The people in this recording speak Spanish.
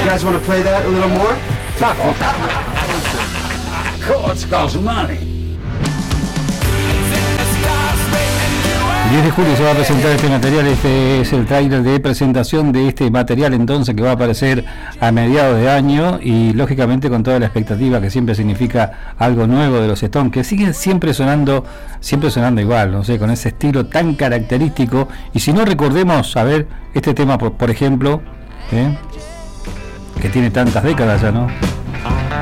guys want to play that a little more? It's cost money. 10 de julio se va a presentar este material. Este es el tráiler de presentación de este material entonces, que va a aparecer a mediados de año, y lógicamente con toda la expectativa que siempre significa algo nuevo de los Stones, que siguen siempre sonando igual, no sé, con ese estilo tan característico. Y si no, recordemos, a ver, este tema por ejemplo, que tiene tantas décadas ya, ¿no?